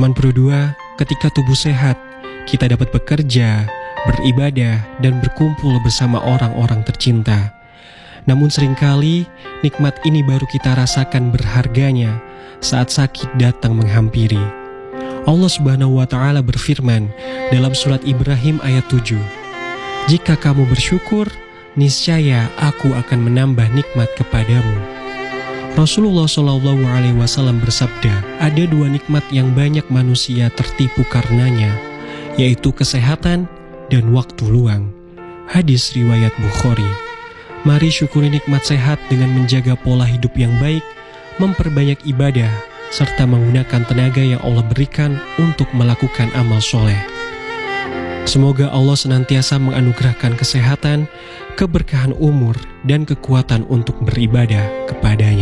Kawan Pro 2, ketika tubuh sehat, kita dapat bekerja, beribadah, dan berkumpul bersama orang-orang tercinta. Namun seringkali, nikmat ini baru kita rasakan berharganya saat sakit datang menghampiri. Allah Subhanahu wa Ta'ala berfirman dalam surat Ibrahim ayat 7, "Jika kamu bersyukur, niscaya aku akan menambah nikmat kepadamu." Rasulullah SAW bersabda, ada dua nikmat yang banyak manusia tertipu karenanya, yaitu kesehatan dan waktu luang. Hadis riwayat Bukhari. Mari syukuri nikmat sehat dengan menjaga pola hidup yang baik, memperbanyak ibadah, serta menggunakan tenaga yang Allah berikan untuk melakukan amal soleh. Semoga Allah senantiasa menganugerahkan kesehatan, keberkahan umur, dan kekuatan untuk beribadah kepadanya.